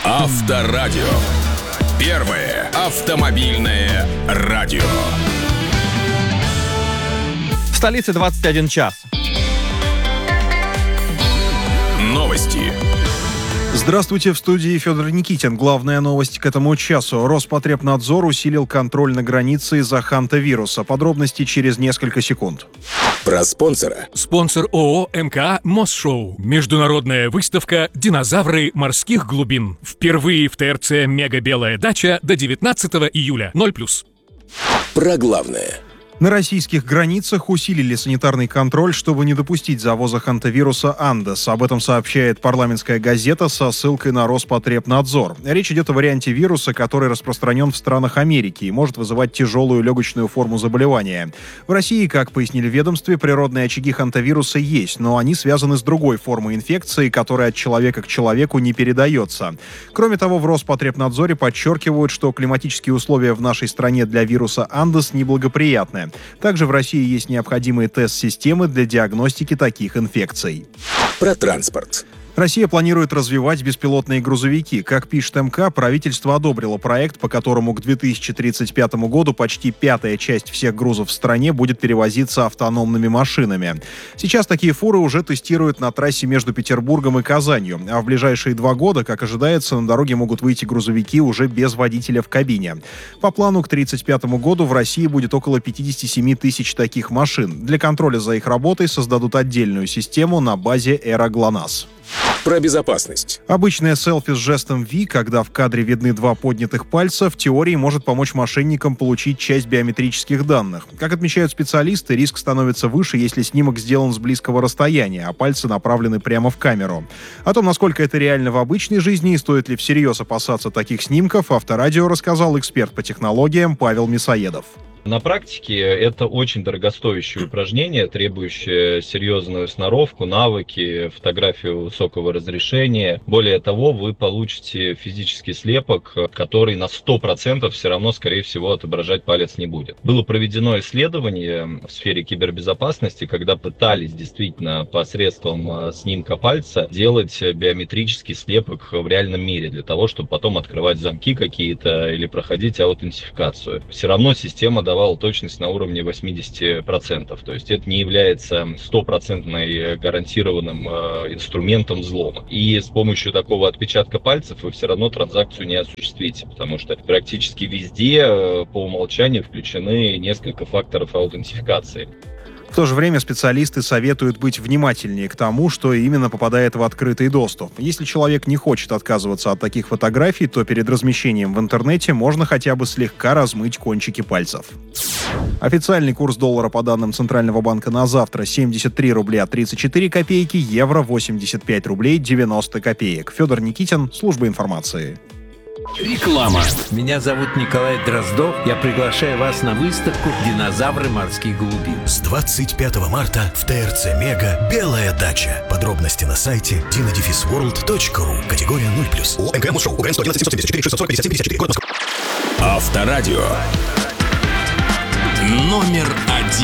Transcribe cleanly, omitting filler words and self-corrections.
Авторадио. Первое автомобильное радио. В столице 21 час. Новости. Здравствуйте, в студии Федор Никитин. Главная новость к этому часу. Роспотребнадзор усилил контроль на границе из-за хантавируса. Подробности через несколько секунд. Про спонсора. Спонсор ООО МК Мосшоу. Международная выставка «Динозавры морских глубин». Впервые в ТРЦ «Мега Белая дача» до 19 июля. 0+. Про главное. На российских границах усилили санитарный контроль, чтобы не допустить завоза хантавируса Андес. Об этом сообщает парламентская газета со ссылкой на Роспотребнадзор. Речь идет о варианте вируса, который распространен в странах Америки и может вызывать тяжелую легочную форму заболевания. В России, как пояснили в ведомстве, природные очаги хантавируса есть, но они связаны с другой формой инфекции, которая от человека к человеку не передается. Кроме того, в Роспотребнадзоре подчеркивают, что климатические условия в нашей стране для вируса Андес неблагоприятны. Также в России есть необходимые тест-системы для диагностики таких инфекций. Про транспорт. Россия планирует развивать беспилотные грузовики. Как пишет МК, правительство одобрило проект, по которому к 2035 году почти пятая часть всех грузов в стране будет перевозиться автономными машинами. Сейчас такие фуры уже тестируют на трассе между Петербургом и Казанью. А в ближайшие 2 года, как ожидается, на дороге могут выйти грузовики уже без водителя в кабине. По плану к 2035 году в России будет около 57 тысяч таких машин. Для контроля за их работой создадут отдельную систему на базе Эра ГЛОНАСС. Про безопасность. Обычное селфи с жестом V, когда в кадре видны 2 поднятых пальца, в теории может помочь мошенникам получить часть биометрических данных. Как отмечают специалисты, риск становится выше, если снимок сделан с близкого расстояния, а пальцы направлены прямо в камеру. О том, насколько это реально в обычной жизни и стоит ли всерьез опасаться таких снимков, Авторадио рассказал эксперт по технологиям Павел Мясоедов. На практике это очень дорогостоящее упражнение, требующее серьезную сноровку, навыки, фотографию высокого разрешения. Более того, вы получите физический слепок, который на 100% все равно, скорее всего, отображать палец не будет. Было проведено исследование в сфере кибербезопасности, когда пытались действительно посредством снимка пальца делать биометрический слепок в реальном мире, для того, чтобы потом открывать замки какие-то или проходить аутентификацию. Все равно система давала точность на уровне 80%. То есть это не является стопроцентной гарантированным инструментом взлома. И с помощью такого отпечатка пальцев вы все равно транзакцию не осуществите, потому что практически везде по умолчанию включены несколько факторов аутентификации. В то же время специалисты советуют быть внимательнее к тому, что именно попадает в открытый доступ. Если человек не хочет отказываться от таких фотографий, то перед размещением в интернете можно хотя бы слегка размыть кончики пальцев. Официальный курс доллара по данным Центрального банка на завтра 73 рубля 34 копейки, евро 85 рублей 90 копеек. Федор Никитин, служба информации. Реклама. Меня зовут Николай Дроздов. Я приглашаю вас на выставку «Динозавры морских глубин». С 25 марта в ТРЦ «Мега» «Белая дача». Подробности на сайте dino-world.ru. Категория 0+. ООО МК Мосшоу. УГРН 111 774 640 57 54. Город Москва. Авторадио. Номер 1.